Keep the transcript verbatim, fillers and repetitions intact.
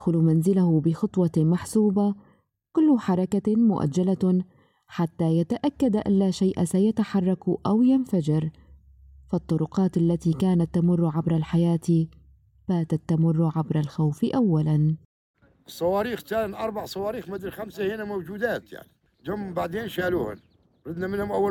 منزله بخطوة محسوبة، كل حركة مؤجلة حتى يتأكد ألا شيء سيتحرك أو ينفجر. فالطرقات التي كانت تمر عبر الحياة باتت تمر عبر الخوف أولاً. الصواريخ كان أربع صواريخ مدري خمسة هنا موجودات، يعني جم بعدين شالوهن، ردنا منهم أول